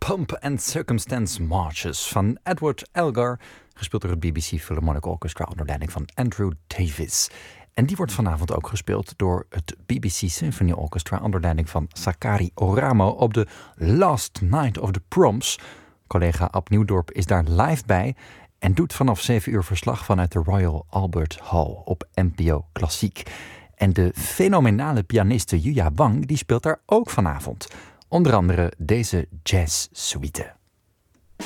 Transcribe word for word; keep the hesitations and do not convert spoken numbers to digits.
Pomp and Circumstance Marches van Edward Elgar, gespeeld door het B B C Philharmonic Orchestra onder leiding van Andrew Davis. En die wordt vanavond ook gespeeld door het B B C Symphony Orchestra onder leiding van Sakari Oramo op de Last Night of the Proms. Collega Ab Nieuwdorp is daar live bij en doet vanaf zeven uur verslag vanuit de Royal Albert Hall op N P O Klassiek. En de fenomenale pianiste Yuya Wang die speelt daar ook vanavond. Onder andere deze jazz suite.